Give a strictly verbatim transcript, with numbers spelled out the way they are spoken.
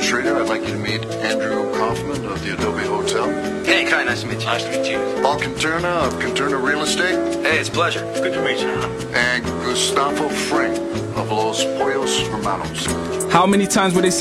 Schrader. I'd like you to meet Andrew Kaufman of the Adobe Hotel. Hey, Kai, nice to meet you. Nice to meet you. Paul Conterna of Conterna Real Estate. Hey, it's a pleasure. Good to meet you. And Gustavo Fring of Los Pollos Hermanos. How many times would they say